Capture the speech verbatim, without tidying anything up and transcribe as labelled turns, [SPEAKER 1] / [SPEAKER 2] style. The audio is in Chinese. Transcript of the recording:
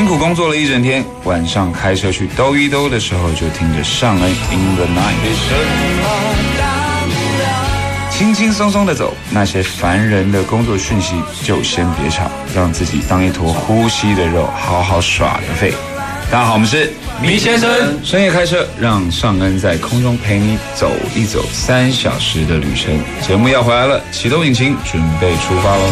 [SPEAKER 1] 苦工作了一整天，晚上开车去兜一兜的时候，就听着尚恩 In the Night， 轻轻松松的走，那些烦人的工作讯息就先别吵，让自己当一坨呼吸的肉，好好耍个废。大家好，我们是
[SPEAKER 2] 米先生，
[SPEAKER 1] 深夜开车，让尚恩在空中陪你走一走三小时的旅程。节目要回来了，启动引擎，准备出发喽！